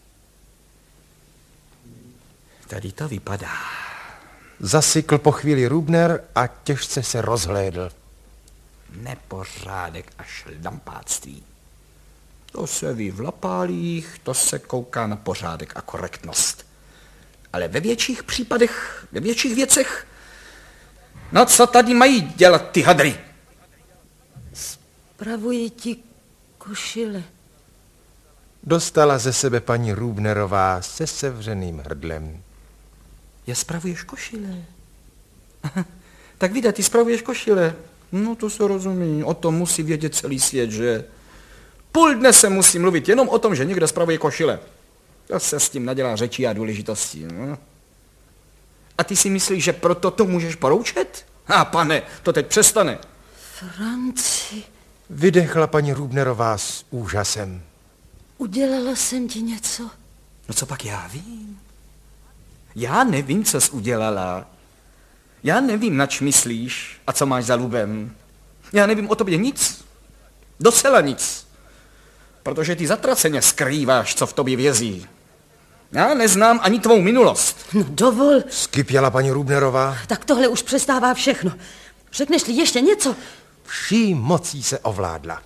Tady to vypadá. Zasykl po chvíli Rubner a těžce se rozhlédl. Nepořádek a šlampáctví. To se ví v lapálích, to se kouká na pořádek a korektnost. Ale ve větších případech, ve větších věcech, no co tady mají dělat ty hadry? Spravuji ti košile. Dostala ze sebe paní Rubnerová se sevřeným hrdlem. Já spravuješ košile. Tak vida, ty spravuješ košile. No to se rozumí, o tom musí vědět celý svět, že? Půl dne se musí mluvit jenom o tom, že někdo spravuje košile. To se s tím nadělá řečí a důležitostí. No. A ty si myslíš, že proto to můžeš poroučet? A pane, to teď přestane. Franci, Vydechla paní Rubnerová s úžasem. udělala jsem ti něco? No co pak já vím? Já nevím, co jsi udělala. Já nevím, nač myslíš a co máš za lubem. Já nevím o tobě nic. Docela nic. Protože ty zatraceně skrýváš, co v tobě vězí. Já neznám ani tvou minulost. No dovol. Skypěla paní Rubnerová. Tak tohle už přestává všechno. Řekneš-li ještě něco? Vší mocí se ovládla.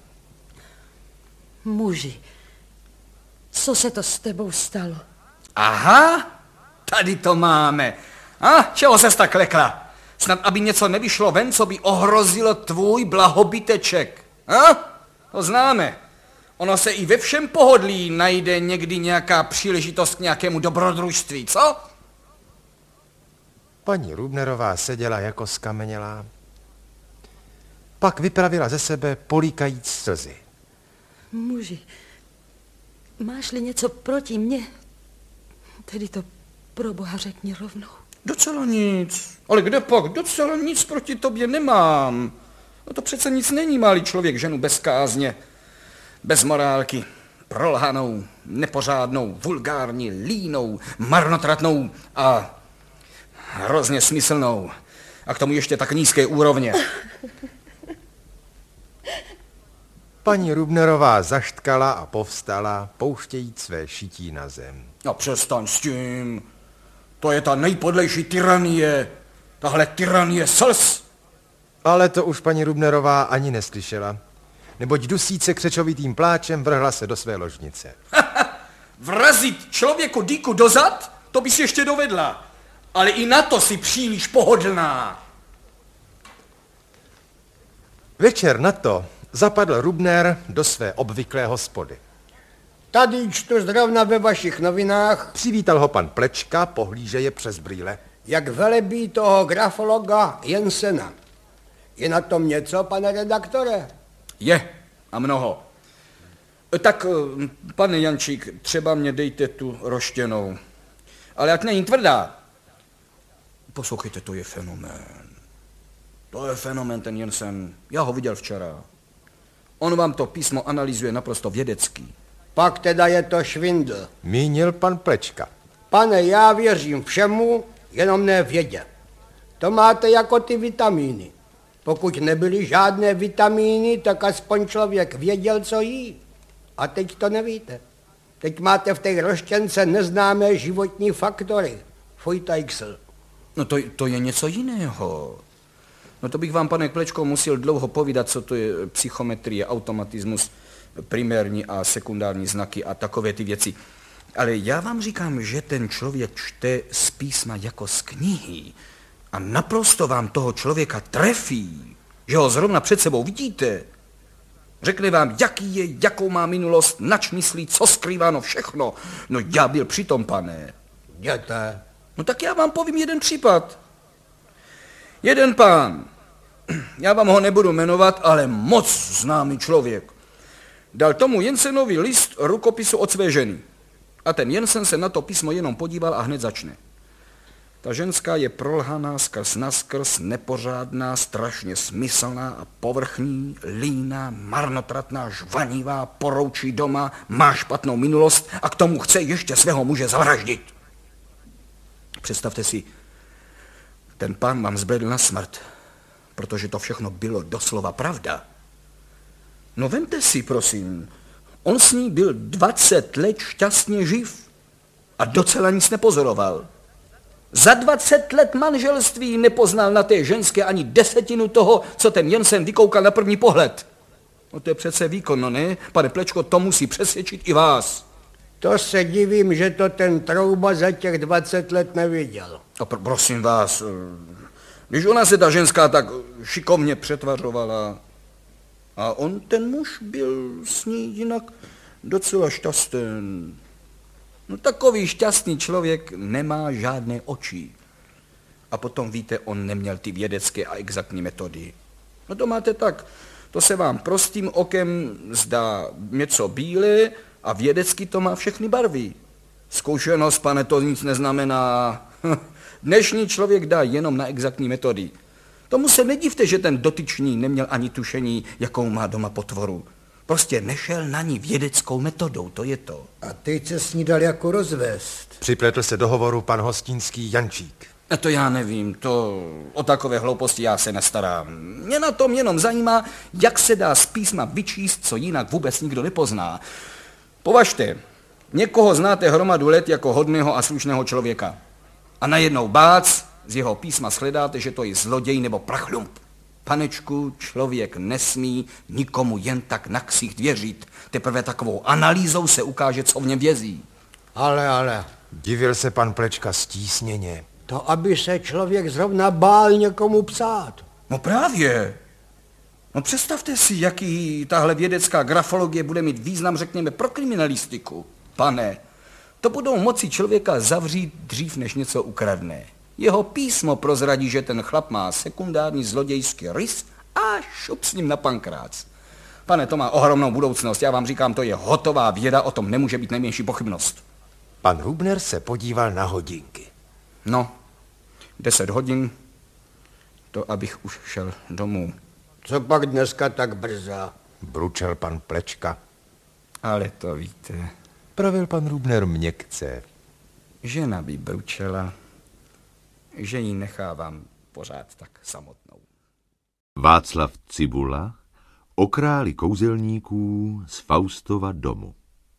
Muži, co se to s tebou stalo? Aha, tady to máme. A čeho ses tak lekla? Snad, aby něco nevyšlo ven, co by ohrozilo tvůj blahobyteček. A? To známe. Ono se i ve všem pohodlí najde někdy nějaká příležitost k nějakému dobrodružství, co? Paní Rubnerová seděla jako skamenělá. Pak vypravila ze sebe políkajíc slzy. Muži, máš-li něco proti mně, tedy to pro Boha řekni rovnou. Docela nic. Ale kde pak? Docela nic proti tobě nemám. No to přece nic není, má-li člověk ženu bez kázně, bez morálky, prolhanou, nepořádnou, vulgární, línou, marnotratnou a hrozně smyslnou. A k tomu ještě tak nízké úrovně. Paní Rubnerová zaštkala a povstala, pouštějíc své šití na zem. No přestaň s tím. To je ta nejpodlejší tyranie. Tahle tyranie slz. Ale to už paní Rubnerová ani neslyšela, neboť dusíce křečovitým pláčem vrhla se do své ložnice. Vrazit člověku dýku dozad, to bys ještě dovedla. Ale i na to si příliš pohodlná. Večer na to zapadl Rubner do své obvyklé hospody. Tady čtu zrovna ve vašich novinách, Přivítal ho pan Plečka, pohlížeje přes brýle. jak velebí toho grafologa Jensena. Je na tom něco, pane redaktore? Je a mnoho. Tak, pane Jančík, třeba mě dejte tu roštěnou. Ale jak není tvrdá. Poslouchejte, to je fenomén. To je fenomén, ten Jensen. Já ho viděl včera. On vám to písmo analyzuje naprosto vědecky. Pak teda je to švindl. Mínil pan Plečka. Pane, já věřím všemu, jenom ne vědě. To máte jako ty vitamíny. Pokud nebyly žádné vitamíny, tak aspoň člověk věděl, co jí. A teď to nevíte. Teď máte v té roštěnce neznámé životní faktory. Fujtajksl. No to, to je něco jiného. No to bych vám, pane Plečko, musel dlouho povídat, co to je psychometrie, automatismus, primární a sekundární znaky a takové ty věci. Ale já vám říkám, že ten člověk čte z písma jako z knihy a naprosto vám toho člověka trefí, že ho zrovna před sebou vidíte. Řekne vám, jaký je, jakou má minulost, nač myslí, co skrývá, no všechno. No já byl přitom, pane. Jděte. No tak já vám povím jeden případ. Jeden pán, já vám ho nebudu jmenovat, ale moc známý člověk, dal tomu Jensenovi list rukopisu od své ženy. A ten Jensen se na to písmo jenom podíval a hned začne. Ta ženská je prolhaná skrz naskrz, nepořádná, strašně smyslná a povrchní, líná, marnotratná, žvanivá, poroučí doma, má špatnou minulost a k tomu chce ještě svého muže zavraždit. Představte si, ten pán vám zbledl na smrt, protože to všechno bylo doslova pravda. No vemte si, prosím, on s ní byl dvacet let šťastně živ a docela nic nepozoroval. Za dvacet let manželství nepoznal na té ženské ani desetinu toho, co ten Jensen vykoukal na první pohled. No to je přece výkon, no ne? Pane Plečko, to musí přesvědčit i vás. To se divím, že to ten Trouba za těch dvacet let neviděl. A pr- prosím vás, když ona se ta ženská tak šikovně přetvařovala a on, ten muž, byl s ní jinak docela šťastný. No takový šťastný člověk nemá žádné oči. A potom víte, on neměl ty vědecké a exaktní metody. No to máte tak, to se vám prostým okem zdá něco bílé a vědecky to má všechny barvy. Zkušenost, pane, to nic neznamená. Dnešní člověk dá jenom na exaktní metody. Tomu se nedivte, že ten dotyčný neměl ani tušení, jakou má doma potvoru. Prostě nešel na ní vědeckou metodou, to je to. A teď se s ní dal jako rozvést. Připletl se do hovoru pan hostinský Jančík. A to já nevím, to o takové hlouposti já se nestarám. Mě na tom jenom zajímá, jak se dá z písma vyčíst, co jinak vůbec nikdo nepozná. Považte, Někoho znáte hromadu let jako hodného a slušného člověka. A najednou bác, z jeho písma shledáte, že to je zloděj nebo prachlump. Panečku, člověk nesmí nikomu jen tak na ksicht věřit. Teprve takovou analýzou se ukáže, co v něm vězí. Ale, ale, Divil se pan Plečka stísněně. to aby se člověk zrovna bál někomu psát. No právě. No představte si, jaký tahle vědecká grafologie bude mít význam, řekněme, pro kriminalistiku. Pane, to budou moci člověka zavřít dřív, než něco ukradne. Jeho písmo prozradí, že ten chlap má sekundární zlodějský rys a šup s ním na pankrác. Pane, to má ohromnou budoucnost. Já vám říkám, to je hotová věda, o tom nemůže být nejmenší pochybnost. Pan Hubner se podíval na hodinky. No, deset hodin, to abych už šel domů. Co pak dneska tak brzo? Bručel pan Plečka. Ale to víte, Pravil pan Hubner měkce. žena by bručela, že ji nechávám pořád tak samotnou. Václav Cibula o králi kouzelníků z Faustova domu.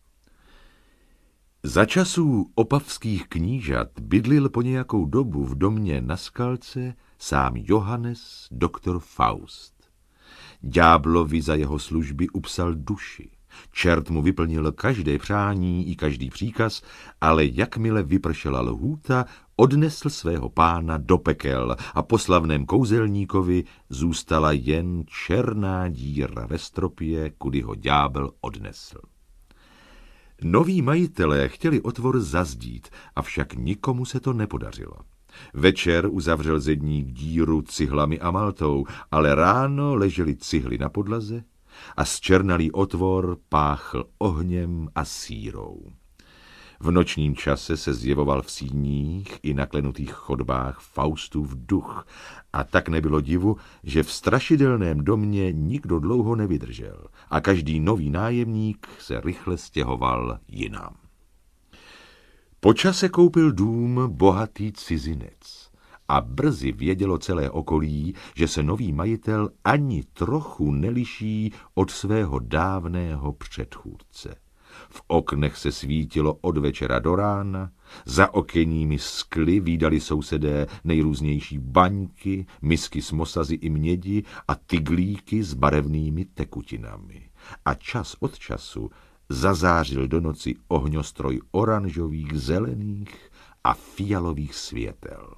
Za časů opavských knížat bydlil po nějakou dobu v domě na Skalce sám Johannes doktor Faust. Ďáblovi za jeho služby upsal duši. Čert mu vyplnil každé přání i každý příkaz, ale jakmile vypršela lhůta, odnesl svého pána do pekel a po slavném kouzelníkovi zůstala jen černá díra ve stropě, kudy ho ďábel odnesl. Noví majitelé chtěli otvor zazdít, avšak nikomu se to nepodařilo. Večer uzavřel zedník díru cihlami a maltou, ale ráno ležely cihly na podlaze a zčernalý otvor páchl ohněm a sírou. V nočním čase se zjevoval v síních i na klenutých chodbách Faustův duch a tak nebylo divu, že v strašidelném domě nikdo dlouho nevydržel a každý nový nájemník se rychle stěhoval jinam. Po čase koupil dům bohatý cizinec a brzy vědělo celé okolí, že se nový majitel ani trochu neliší od svého dávného předchůdce. V oknech se svítilo od večera do rána, za okenními skly vídali sousedé nejrůznější baňky, misky s mosazy i mědi a tyglíky s barevnými tekutinami. A čas od času zazářil do noci ohňostroj oranžových, zelených a fialových světel.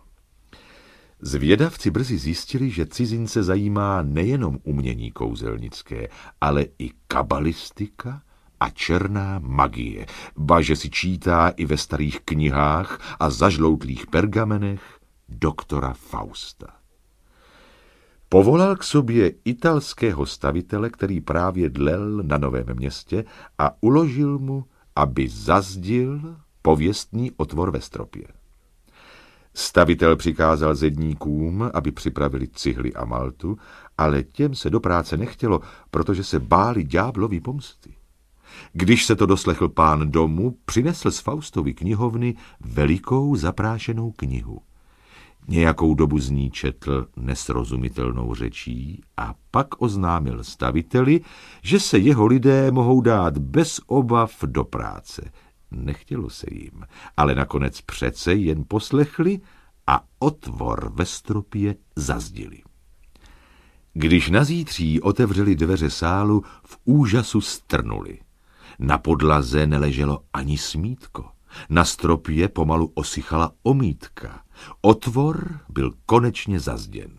Zvědavci brzy zjistili, že cizince zajímá nejenom umění kouzelnické, ale i kabalistika a černá magie, ba že si čítá i ve starých knihách a zažloutlých pergamenech doktora Fausta. Povolal k sobě italského stavitele, který právě dlel na Novém Městě a uložil mu, aby zazdil pověstný otvor ve stropě. Stavitel přikázal zedníkům, aby připravili cihly a maltu, ale těm se do práce nechtělo, protože se báli ďáblovy pomsty. Když se to doslechl pán domu, přinesl z Faustovy knihovny velikou zaprášenou knihu. Nějakou dobu z ní četl nesrozumitelnou řečí a pak oznámil staviteli, že se jeho lidé mohou dát bez obav do práce. Nechtělo se jim, ale nakonec přece jen poslechli a otvor ve stropě zazdili. Když nazítří otevřeli dveře sálu, v úžasu strnuli. Na podlaze neleželo ani smítko. Na stropě pomalu osychala omítka. Otvor byl konečně zazděn.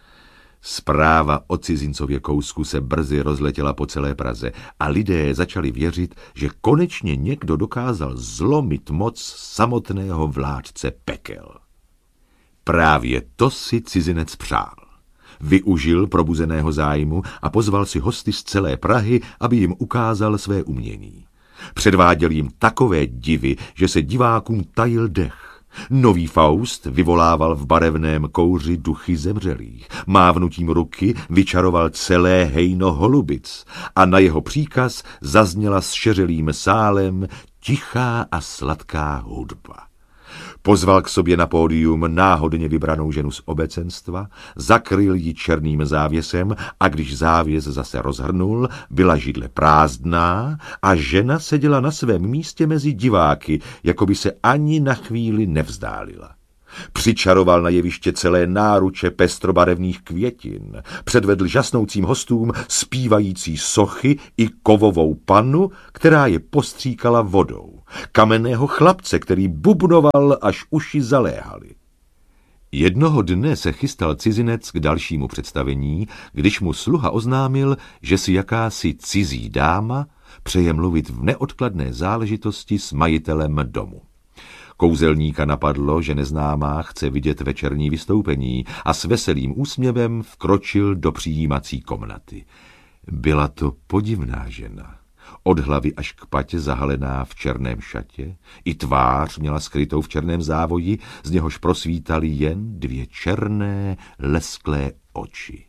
Zpráva o cizincově kousku se brzy rozletěla po celé Praze a lidé začali věřit, že konečně někdo dokázal zlomit moc samotného vládce pekel. Právě to si cizinec přál. Využil probuzeného zájmu a pozval si hosty z celé Prahy, aby jim ukázal své umění. Předváděl jim takové divy, že se divákům tajil dech. Nový Faust vyvolával v barevném kouři duchy zemřelých, mávnutím ruky vyčaroval celé hejno holubic a na jeho příkaz zazněla s šeřelým sálem tichá a sladká hudba. Pozval k sobě na pódium náhodně vybranou ženu z obecenstva, zakryl ji černým závěsem a když závěs zase rozhrnul, byla židle prázdná a žena seděla na svém místě mezi diváky, jako by se ani na chvíli nevzdálila. Přičaroval na jeviště celé náruče pestrobarevných květin, předvedl žasnoucím hostům zpívající sochy i kovovou pannu, která je postříkala vodou, kamenného chlapce, který bubnoval, až uši zaléhaly. Jednoho dne se chystal cizinec k dalšímu představení, když mu sluha oznámil, že si jakási cizí dáma přeje mluvit v neodkladné záležitosti s majitelem domu. Kouzelníka napadlo, že neznámá chce vidět večerní vystoupení a s veselým úsměvem vkročil do přijímací komnaty. Byla to podivná žena. Od hlavy až k patě zahalená v černém šatě, i tvář měla skrytou v černém závoji, z něhož prosvítaly jen dvě černé, lesklé oči.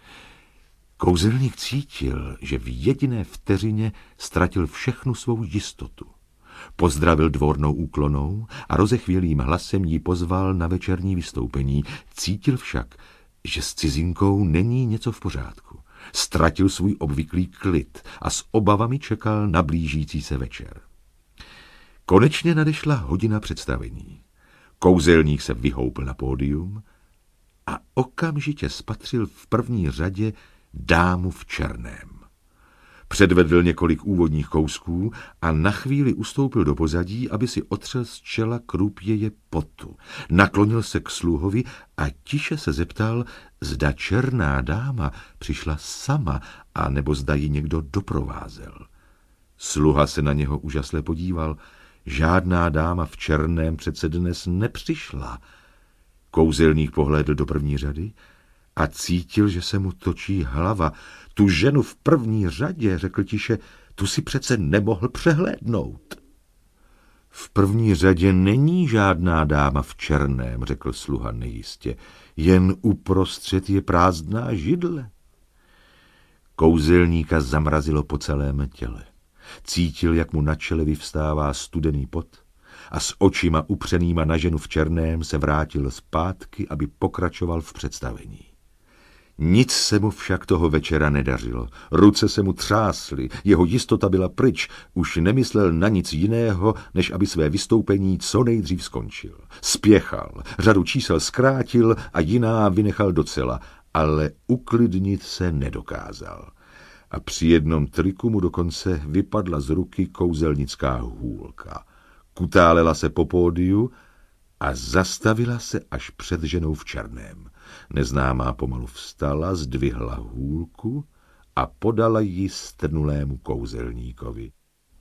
Kouzelník cítil, že v jediné vteřině ztratil všechnu svou jistotu. Pozdravil dvornou úklonou a rozechvělým hlasem jí pozval na večerní vystoupení. Cítil však, že s cizinkou není něco v pořádku. Ztratil svůj obvyklý klid a s obavami čekal na blížící se večer. Konečně nadešla hodina představení. Kouzelník se vyhoupl na pódium a okamžitě spatřil v první řadě dámu v černém. Předvedl několik úvodních kousků a na chvíli ustoupil do pozadí, aby si otřel z čela krupěje potu. Naklonil se k sluhovi a tiše se zeptal, zda černá dáma přišla sama, a nebo zda ji někdo doprovázel. Sluha se na něho úžasle podíval. Žádná dáma v černém přece dnes nepřišla. Kouzelník pohlédl do první řady a cítil, že se mu točí hlava. Tu ženu v první řadě, řekl tiše, tu si přece nemohl přehlédnout. V první řadě není žádná dáma v černém, řekl sluha nejistě, jen uprostřed je prázdná židle. Kouzelníka zamrazilo po celém těle. Cítil, jak mu na čele vyvstává studený pot a s očima upřenýma na ženu v černém se vrátil zpátky, aby pokračoval v představení. Nic se mu však toho večera nedařilo. Ruce se mu třásly, jeho jistota byla pryč, už nemyslel na nic jiného, než aby své vystoupení co nejdřív skončil. Spěchal, řadu čísel zkrátil a jiná vynechal docela, ale uklidnit se nedokázal. A při jednom triku mu dokonce vypadla z ruky kouzelnická hůlka. Kutálela se po pódiu a zastavila se až před ženou v černém. Neznámá pomalu vstala, zdvihla hůlku a podala ji strnulému kouzelníkovi.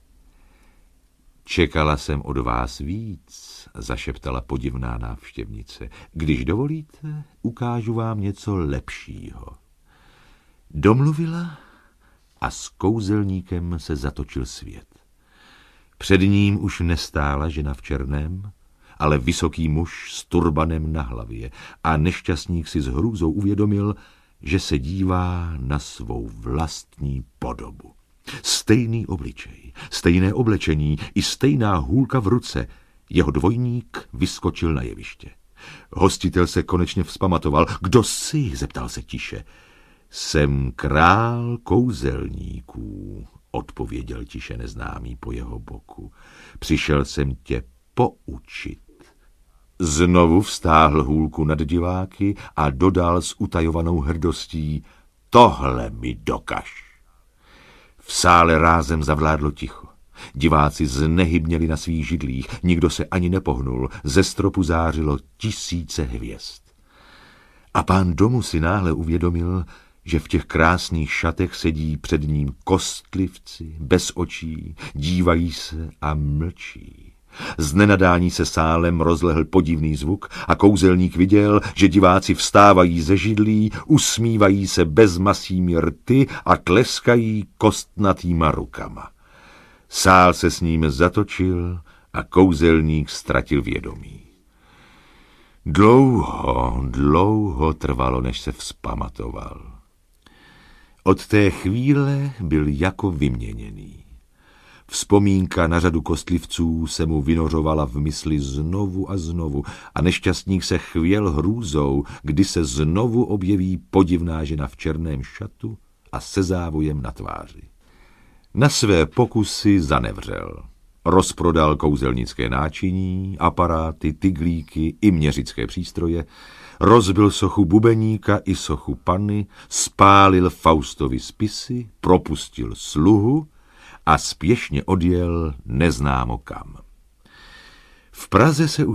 Čekala jsem od vás víc, zašeptala podivná návštěvnice. Když dovolíte, ukážu vám něco lepšího. Domluvila a s kouzelníkem se zatočil svět. Před ním už nestála žena v černém, ale vysoký muž s turbanem na hlavě a nešťastník si s hrůzou uvědomil, že se dívá na svou vlastní podobu. Stejný obličej, stejné oblečení i stejná hůlka v ruce. Jeho dvojník vyskočil na jeviště. Hostitel se konečně vzpamatoval. Kdo jsi? Zeptal se tiše. Jsem král kouzelníků, odpověděl tiše neznámý po jeho boku. Přišel jsem tě poučit. Znovu vztáhl hůlku nad diváky a dodal s utajovanou hrdostí, tohle mi dokaž. V sále rázem zavládlo ticho. Diváci znehybněli na svých židlích, nikdo se ani nepohnul, ze stropu zářilo tisíce hvězd. A pán domu si náhle uvědomil, že v těch krásných šatech sedí před ním kostlivci, bez očí, dívají se a mlčí. Z nenadání se sálem rozlehl podivný zvuk a kouzelník viděl, že diváci vstávají ze židlí, usmívají se bezmasými rty a tleskají kostnatýma rukama. Sál se s ním zatočil a kouzelník ztratil vědomí. Dlouho, dlouho trvalo, než se vzpamatoval. Od té chvíle byl jako vyměněný. Vzpomínka na řadu kostlivců se mu vynořovala v mysli znovu a znovu a nešťastník se chvěl hrůzou, kdy se znovu objeví podivná žena v černém šatu a se závojem na tváři. Na své pokusy zanevřel. Rozprodal kouzelnické náčiní, aparáty, tyglíky i měřické přístroje, rozbil sochu bubeníka i sochu Panny, spálil Faustovi spisy, propustil sluhu a spěšně odjel neznámo kam. V Praze se už